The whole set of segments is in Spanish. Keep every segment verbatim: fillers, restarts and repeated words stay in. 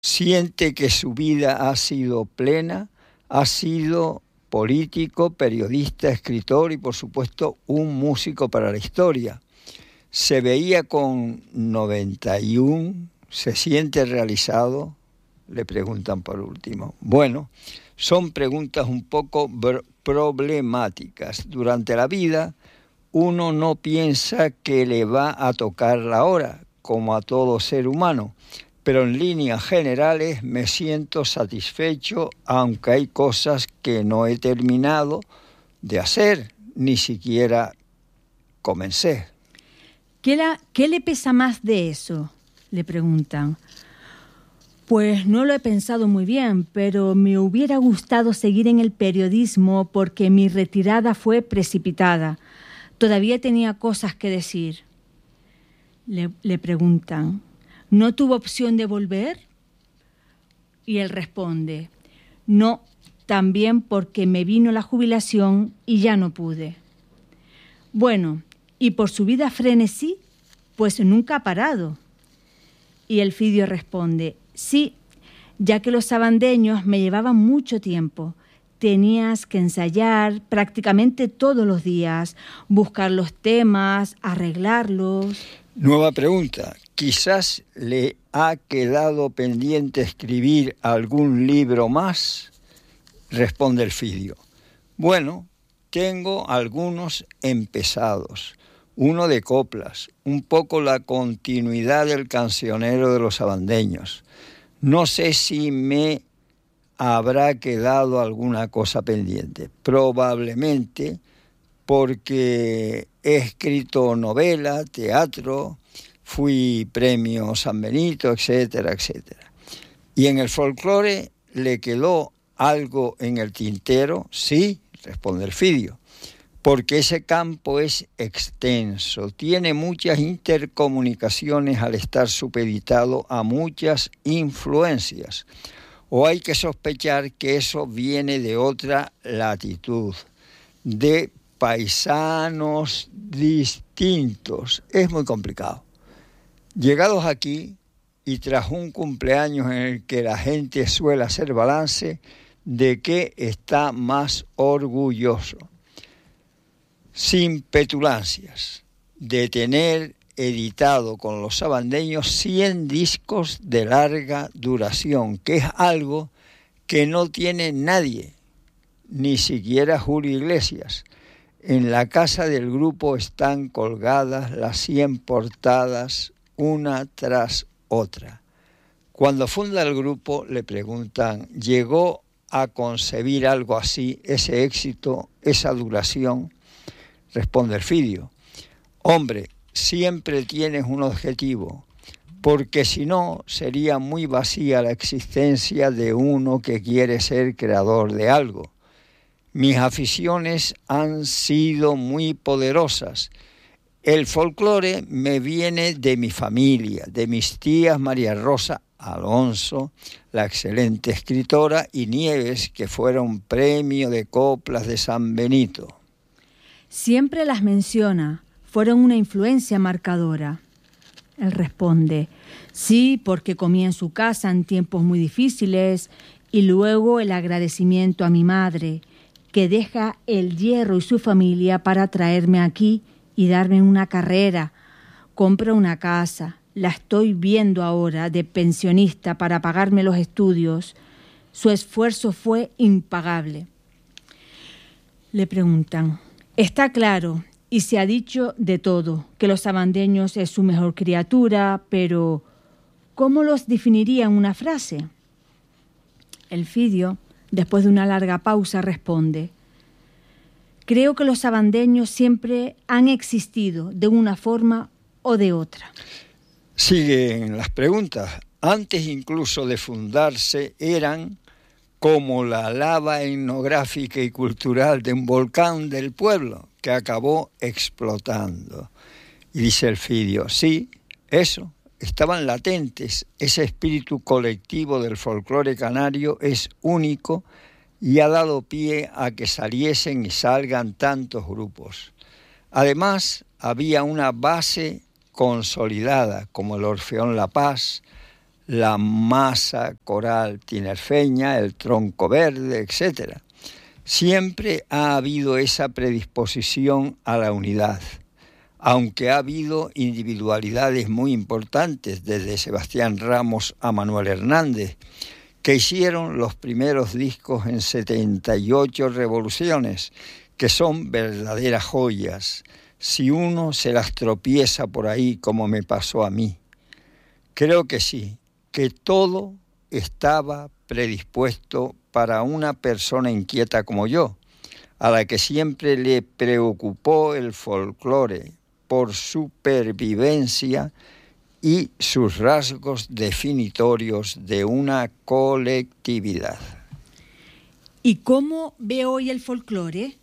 Siente que su vida ha sido plena, ha sido político, periodista, escritor y por supuesto un músico para la historia. Se veía con noventa y uno, ¿se siente realizado? Le preguntan por último. Bueno, son preguntas un poco br- problemáticas. Durante la vida uno no piensa que le va a tocar la hora, como a todo ser humano, pero en líneas generales me siento satisfecho, aunque hay cosas que no he terminado de hacer, ni siquiera comencé. ¿Qué, la, ¿Qué le pesa más de eso?, le preguntan. Pues no lo he pensado muy bien, pero me hubiera gustado seguir en el periodismo porque mi retirada fue precipitada. Todavía tenía cosas que decir. Le, le preguntan, ¿no tuvo opción de volver? Y él responde, no, también porque me vino la jubilación y ya no pude. Bueno, ¿y por su vida frenesí? Pues nunca ha parado. Y Elfidio responde, sí, ya que los sabandeños me llevaban mucho tiempo. Tenías que ensayar prácticamente todos los días, buscar los temas, arreglarlos. Nueva pregunta. Quizás le ha quedado pendiente escribir algún libro más. Responde Elfidio. Bueno, tengo algunos empezados. Uno de coplas, un poco la continuidad del cancionero de los sabandeños. No sé si me habrá quedado alguna cosa pendiente. Probablemente porque he escrito novela, teatro, fui premio San Benito, etcétera, etcétera. ¿Y en el folclore le quedó algo en el tintero? Sí, responde Elfidio, porque ese campo es extenso, tiene muchas intercomunicaciones al estar supeditado a muchas influencias. O hay que sospechar que eso viene de otra latitud, de paisanos distintos. Es muy complicado. Llegados aquí, y tras un cumpleaños en el que la gente suele hacer balance, ¿de qué está más orgulloso? Sin petulancias, de tener editado con los sabandeños cien discos de larga duración, que es algo que no tiene nadie, ni siquiera Julio Iglesias. En la casa del grupo están colgadas las cien portadas, una tras otra. Cuando funda el grupo le preguntan, ¿llegó a concebir algo así, ese éxito, esa duración? Responde Elfidio, hombre, siempre tienes un objetivo, porque si no sería muy vacía la existencia de uno que quiere ser creador de algo. Mis aficiones han sido muy poderosas. El folclore me viene de mi familia, de mis tías María Rosa Alonso, la excelente escritora, y Nieves, que fueron premio de coplas de San Benito. Siempre las menciona, fueron una influencia marcadora. Él responde, sí, porque comí en su casa en tiempos muy difíciles, y luego el agradecimiento a mi madre, que deja el hierro y su familia para traerme aquí y darme una carrera. Compra una casa, la estoy viendo ahora, de pensionista para pagarme los estudios. Su esfuerzo fue impagable. Le preguntan, está claro, y se ha dicho de todo, que los sabandeños es su mejor criatura, pero ¿cómo los definiría en una frase? Elfidio, después de una larga pausa, responde, creo que los sabandeños siempre han existido de una forma o de otra. Siguen las preguntas. Antes incluso de fundarse eran como la lava etnográfica y cultural de un volcán del pueblo que acabó explotando. Y dice Elfidio, sí, eso, estaban latentes, ese espíritu colectivo del folclore canario es único y ha dado pie a que saliesen y salgan tantos grupos. Además, había una base consolidada, como el Orfeón La Paz, la masa coral tinerfeña, el tronco verde, etcétera. Siempre ha habido esa predisposición a la unidad, aunque ha habido individualidades muy importantes, desde Sebastián Ramos a Manuel Hernández, que hicieron los primeros discos en setenta y ocho revoluciones, que son verdaderas joyas, si uno se las tropieza por ahí como me pasó a mí. Creo que sí, que todo estaba predispuesto para una persona inquieta como yo, a la que siempre le preocupó el folclore por supervivencia y sus rasgos definitorios de una colectividad. ¿Y cómo ve hoy el folclore?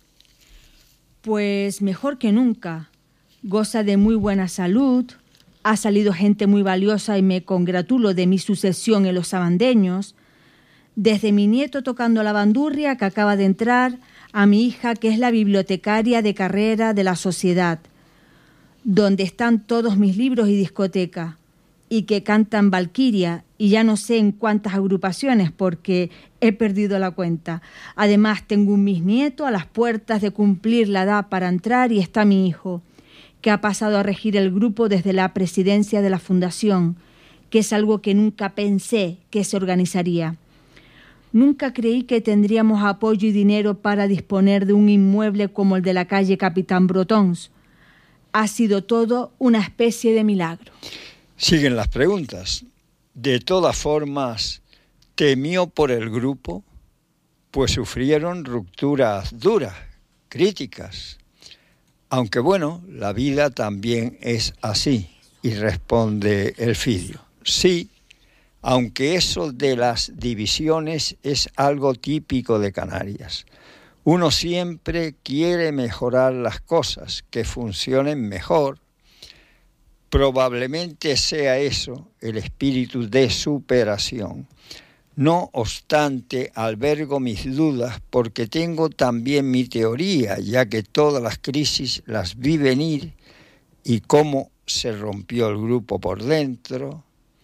Pues mejor que nunca. Goza de muy buena salud, ha salido gente muy valiosa y me congratulo de mi sucesión en los sabandeños. Desde mi nieto tocando la bandurria que acaba de entrar, a mi hija que es la bibliotecaria de carrera de la sociedad, donde están todos mis libros y discoteca, y que cantan Valquiria, y ya no sé en cuántas agrupaciones porque he perdido la cuenta. Además tengo un bisnieto a las puertas de cumplir la edad para entrar y está mi hijo, que ha pasado a regir el grupo desde la presidencia de la fundación, que es algo que nunca pensé que se organizaría. Nunca creí que tendríamos apoyo y dinero para disponer de un inmueble como el de la calle Capitán Brotons. Ha sido todo una especie de milagro. Siguen las preguntas. De todas formas, ¿temió por el grupo? Pues sufrieron rupturas duras, críticas. Aunque bueno, la vida también es así. Y responde Elfidio. Sí, aunque eso de las divisiones es algo típico de Canarias. Uno siempre quiere mejorar las cosas, que funcionen mejor. Probablemente sea eso el espíritu de superación. No obstante, albergo mis dudas porque tengo también mi teoría, ya que todas las crisis las vi venir y cómo se rompió el grupo por dentro.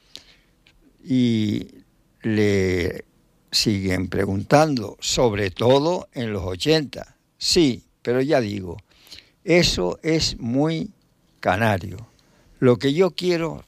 Y le siguen preguntando, sobre todo en los ochenta. Sí, pero ya digo, eso es muy canario. Lo que yo quiero,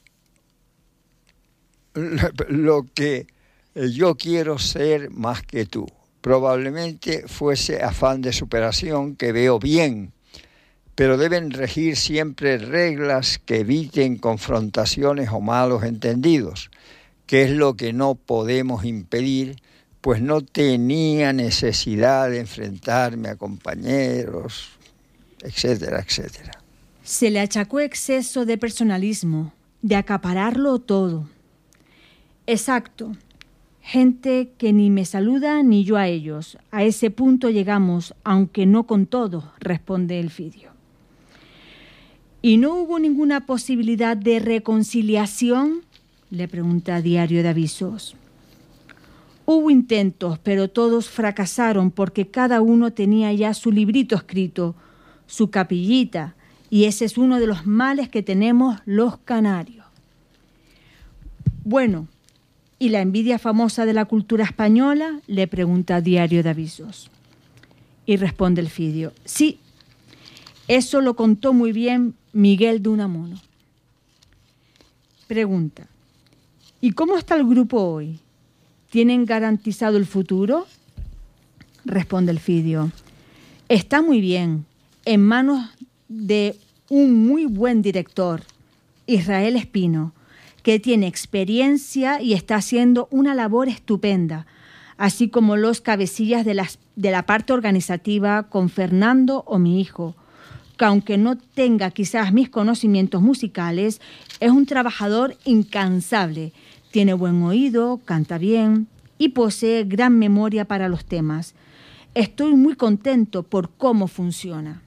lo que yo quiero ser más que tú. Probablemente fuese afán de superación que veo bien, pero deben regir siempre reglas que eviten confrontaciones o malos entendidos, que es lo que no podemos impedir, pues no tenía necesidad de enfrentarme a compañeros, etcétera, etcétera. Se le achacó exceso de personalismo, de acapararlo todo. Exacto. Gente que ni me saluda ni yo a ellos. A ese punto llegamos, aunque no con todo, responde Elfidio. ¿Y no hubo ninguna posibilidad de reconciliación?, le pregunta Diario de Avisos. Hubo intentos, pero todos fracasaron porque cada uno tenía ya su librito escrito, su capillita, y ese es uno de los males que tenemos los canarios. Bueno, ¿y la envidia famosa de la cultura española?, le pregunta Diario de Avisos. Y responde Elfidio, sí, eso lo contó muy bien Miguel de Unamuno. Pregunta, ¿y cómo está el grupo hoy? ¿Tienen garantizado el futuro? Responde Elfidio, está muy bien, en manos de un muy buen director, Israel Espino, que tiene experiencia y está haciendo una labor estupenda, así como los cabecillas de, las, de la parte organizativa con Fernando o mi hijo, que aunque no tenga quizás mis conocimientos musicales, es un trabajador incansable, tiene buen oído, canta bien y posee gran memoria para los temas. Estoy muy contento por cómo funciona.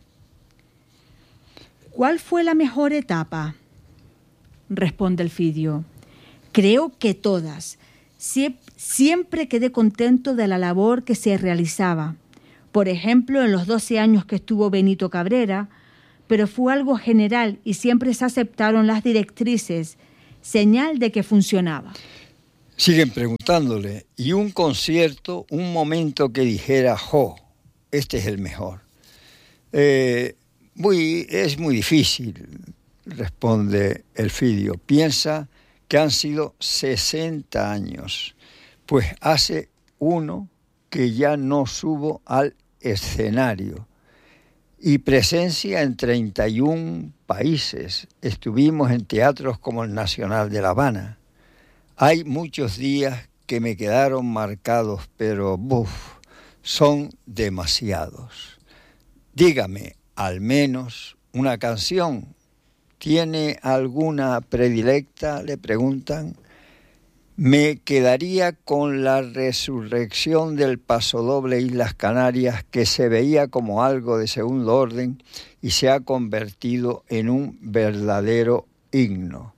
¿Cuál fue la mejor etapa?, responde Elfidio. Creo que todas. Sie- siempre quedé contento de la labor que se realizaba. Por ejemplo, en los doce años que estuvo Benito Cabrera, pero fue algo general y siempre se aceptaron las directrices señal de que funcionaba. Siguen preguntándole, y un concierto, un momento que dijera, jo, este es el mejor. Eh, muy, es muy difícil, responde Elfidio. Piensa que han sido sesenta años, pues hace uno que ya no subo al escenario. Y presencia en treinta y un países. Estuvimos en teatros como el Nacional de La Habana. Hay muchos días que me quedaron marcados, pero buf, son demasiados. Dígame, al menos una canción. ¿Tiene alguna predilecta?, le preguntan. Me quedaría con la resurrección del pasodoble Islas Canarias, que se veía como algo de segundo orden y se ha convertido en un verdadero himno.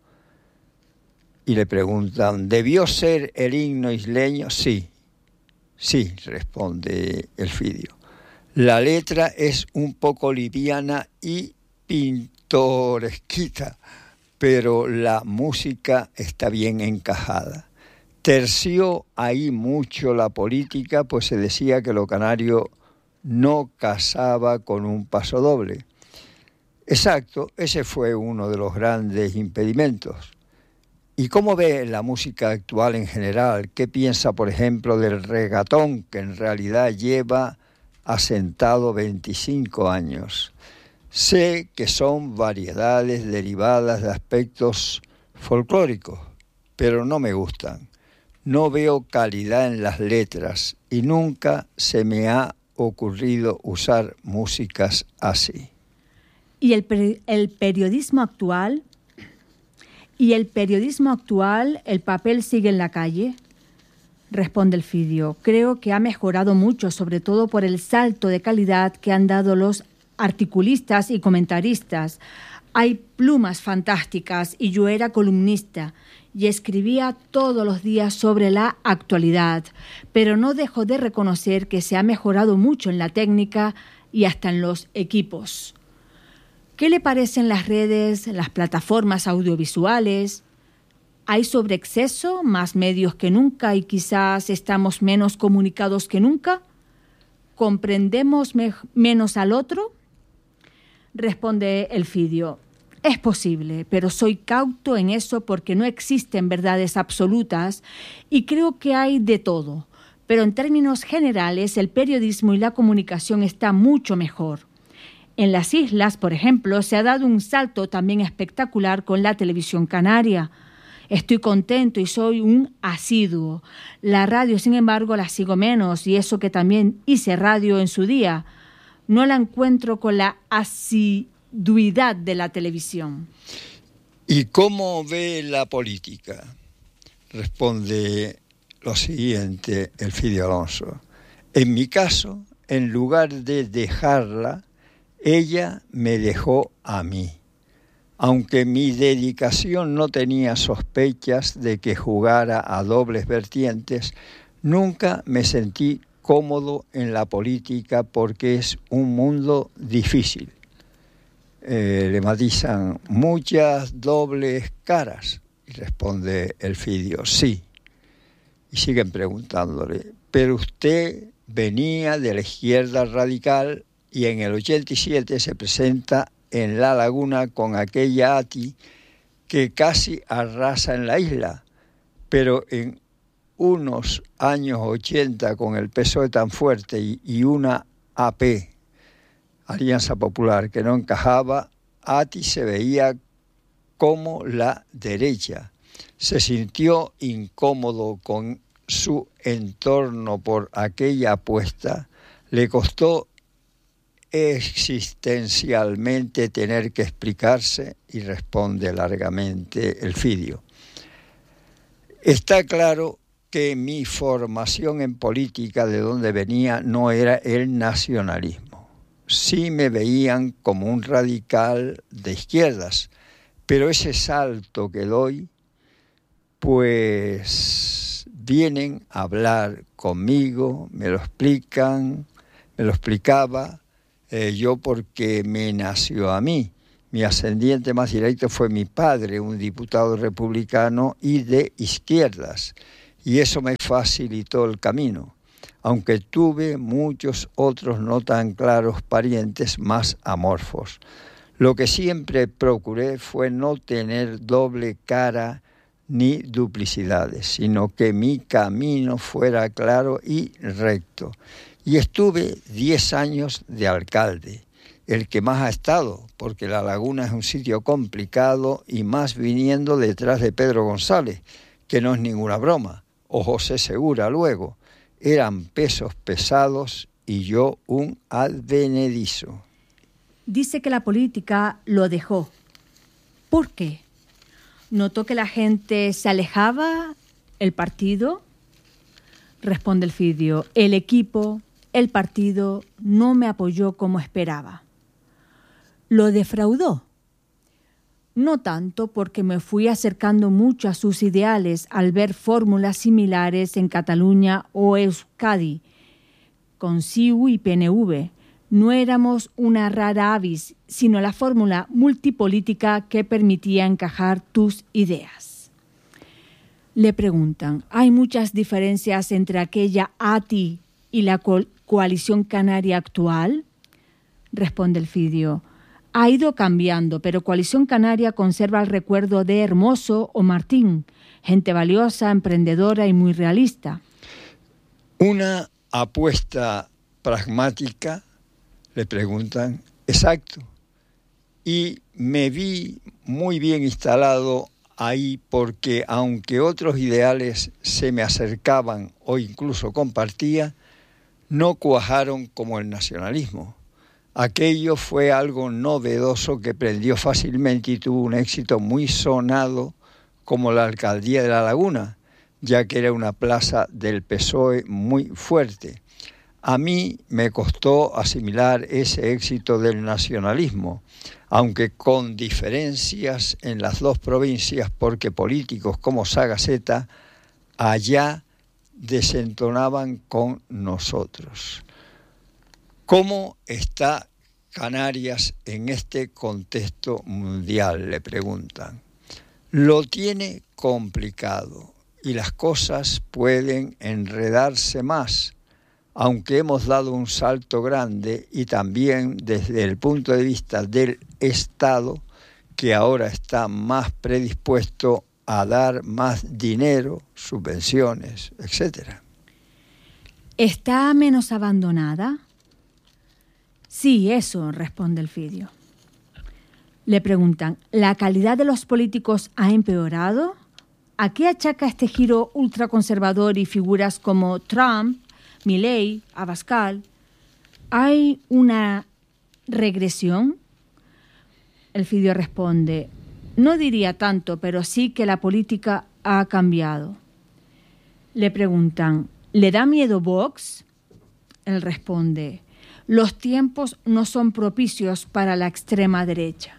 Y le preguntan, ¿debió ser el himno isleño? Sí, sí, responde Elfidio. La letra es un poco liviana y pintoresquita, pero la música está bien encajada. Terció ahí mucho la política, pues se decía que lo canario no casaba con un pasodoble. Exacto, ese fue uno de los grandes impedimentos. ¿Y cómo ve la música actual en general? ¿Qué piensa, por ejemplo, del regatón, que en realidad lleva asentado veinticinco años? Sé que son variedades derivadas de aspectos folclóricos, pero no me gustan. No veo calidad en las letras y nunca se me ha ocurrido usar músicas así. ¿Y el, per- el periodismo actual? ¿Y el periodismo actual, el papel sigue en la calle? Responde Elfidio. Creo que ha mejorado mucho, sobre todo por el salto de calidad que han dado los articulistas y comentaristas. Hay plumas fantásticas y yo era columnista y escribía todos los días sobre la actualidad, pero no dejo de reconocer que se ha mejorado mucho en la técnica y hasta en los equipos. ¿Qué le parecen las redes, las plataformas audiovisuales? ¿Hay sobreexceso, más medios que nunca y quizás estamos menos comunicados que nunca? ¿Comprendemos me- menos al otro? Responde Elfidio. Es posible, pero soy cauto en eso porque no existen verdades absolutas y creo que hay de todo. Pero en términos generales, el periodismo y la comunicación está mucho mejor. En las islas, por ejemplo, se ha dado un salto también espectacular con la televisión canaria. Estoy contento y soy un asiduo. La radio, sin embargo, la sigo menos y eso que también hice radio en su día. No la encuentro con la asiduidad de la televisión. ¿Y cómo ve la política? Responde lo siguiente Elfidio Alonso. En mi caso, en lugar de dejarla, ella me dejó a mí. Aunque mi dedicación no tenía sospechas de que jugara a dobles vertientes, nunca me sentí cómodo en la política porque es un mundo difícil. Eh, le matizan muchas dobles caras y responde Elfidio, sí. Y siguen preguntándole, pero usted venía de la izquierda radical y en el ochenta y siete se presenta en La Laguna con aquella A T I que casi arrasa en la isla, pero en unos años ochenta con el P S O E tan fuerte y, y una A P, Alianza Popular, que no encajaba, A T I se veía como la derecha. Se sintió incómodo con su entorno por aquella apuesta, le costó existencialmente tener que explicarse y responde largamente Elfidio. Está claro que mi formación en política, de donde venía, no era el nacionalismo. Sí me veían como un radical de izquierdas, pero ese salto que doy, pues vienen a hablar conmigo, me lo explican, me lo explicaba, Eh, yo porque me nació a mí. Mi ascendiente más directo fue mi padre, un diputado republicano y de izquierdas, y eso me facilitó el camino, aunque tuve muchos otros no tan claros parientes más amorfos. Lo que siempre procuré fue no tener doble cara ni duplicidades, sino que mi camino fuera claro y recto. Y estuve diez años de alcalde, el que más ha estado, porque La Laguna es un sitio complicado y más viniendo detrás de Pedro González, que no es ninguna broma, o José Segura luego. Eran pesos pesados y yo un advenedizo. Dice que la política lo dejó. ¿Por qué? ¿Notó que la gente se alejaba? ¿El partido? Responde Elfidio. El equipo, el partido, no me apoyó como esperaba. ¿Lo defraudó? No tanto, porque me fui acercando mucho a sus ideales al ver fórmulas similares en Cataluña o Euskadi, con C I U y P N V. No éramos una rara avis, sino la fórmula multipolítica que permitía encajar tus ideas. Le preguntan, ¿hay muchas diferencias entre aquella A T I y la co- coalición canaria actual? Responde Elfidio, ha ido cambiando, pero Coalición Canaria conserva el recuerdo de Hermoso o Martín, gente valiosa, emprendedora y muy realista. Una apuesta pragmática, le preguntan, exacto. Y me vi muy bien instalado ahí porque aunque otros ideales se me acercaban o incluso compartía, no cuajaron como el nacionalismo. Aquello fue algo novedoso que prendió fácilmente y tuvo un éxito muy sonado como la alcaldía de La Laguna, ya que era una plaza del P S O E muy fuerte. A mí me costó asimilar ese éxito del nacionalismo, aunque con diferencias en las dos provincias, porque políticos como Sagaceta allá desentonaban con nosotros. ¿Cómo está Canarias en este contexto mundial?, le preguntan. Lo tiene complicado y las cosas pueden enredarse más, aunque hemos dado un salto grande y también desde el punto de vista del Estado, que ahora está más predispuesto a dar más dinero, subvenciones, etcétera. ¿Está menos abandonada? Sí, eso, responde Elfidio. Le preguntan, ¿la calidad de los políticos ha empeorado? ¿A qué achaca este giro ultraconservador y figuras como Trump, Milei, Abascal? ¿Hay una regresión? Elfidio responde, no diría tanto, pero sí que la política ha cambiado. Le preguntan, ¿le da miedo Vox? Él responde, los tiempos no son propicios para la extrema derecha.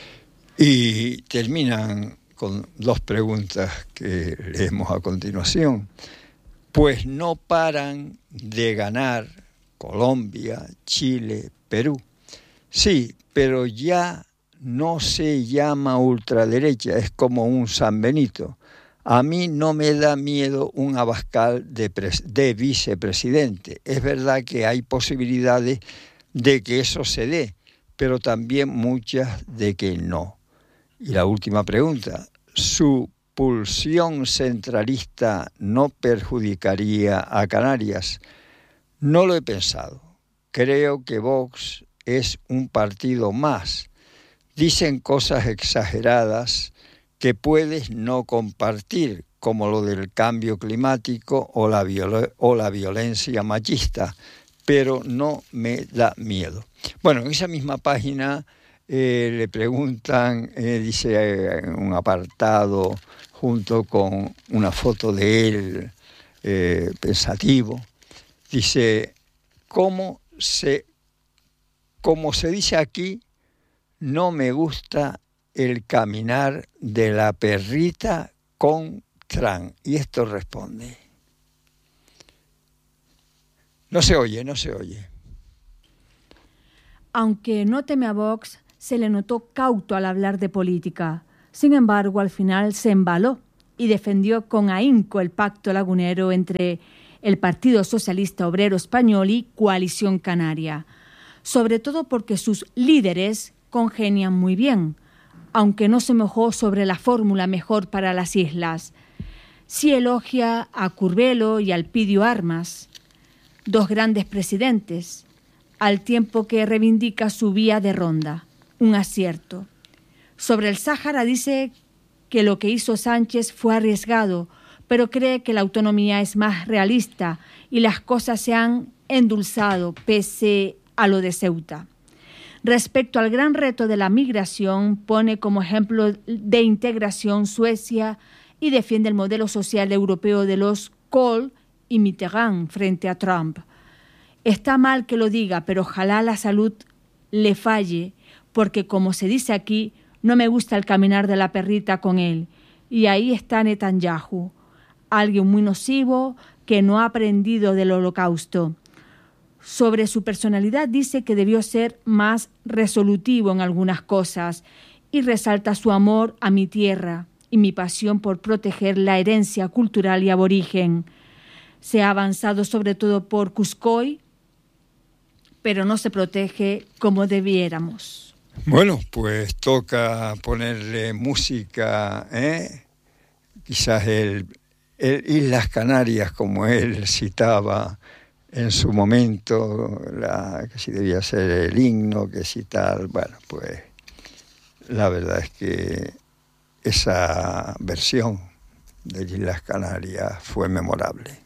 Y terminan con dos preguntas que leemos a continuación. Pues no paran de ganar Colombia, Chile, Perú. Sí, pero ya no se llama ultraderecha, es como un San Benito. A mí no me da miedo un Abascal de, pres- de vicepresidente. Es verdad que hay posibilidades de que eso se dé, pero también muchas de que no. Y la última pregunta, ¿su pulsión centralista no perjudicaría a Canarias? No lo he pensado. Creo que Vox es un partido más. Dicen cosas exageradas que puedes no compartir, como lo del cambio climático o la, viol- o la violencia machista, pero no me da miedo. Bueno, en esa misma página eh, le preguntan, eh, dice eh, en un apartado, junto con una foto de él eh, pensativo, dice, ¿cómo se, como se dice aquí, no me gusta el caminar de la perrita con Trump? Y esto responde. No se oye, no se oye. Aunque no teme a Vox, se le notó cauto al hablar de política. Sin embargo, al final se embaló y defendió con ahínco el pacto lagunero entre el Partido Socialista Obrero Español y Coalición Canaria, sobre todo porque sus líderes congenian muy bien, aunque no se mojó sobre la fórmula mejor para las islas. Sí elogia a Curbelo y a Elpidio Armas, dos grandes presidentes, al tiempo que reivindica su vía de ronda, un acierto. Sobre el Sáhara dice que lo que hizo Sánchez fue arriesgado, pero cree que la autonomía es más realista y las cosas se han endulzado pese a lo de Ceuta. Respecto al gran reto de la migración, pone como ejemplo de integración Suecia y defiende el modelo social europeo de los Kohl y Mitterrand frente a Trump. Está mal que lo diga, pero ojalá la salud le falle, porque como se dice aquí, no me gusta el caminar de la perrita con él. Y ahí está Netanyahu, alguien muy nocivo que no ha aprendido del Holocausto. Sobre su personalidad dice que debió ser más resolutivo en algunas cosas y resalta su amor a mi tierra y mi pasión por proteger la herencia cultural y aborigen. Se ha avanzado sobre todo por Cuscoy, pero no se protege como debiéramos. Bueno, pues toca ponerle música, ¿eh? Quizás el, el Islas Canarias, como él citaba en su momento, la, que si debía ser el himno, que si tal. Bueno, pues la verdad es que esa versión de Islas Canarias fue memorable.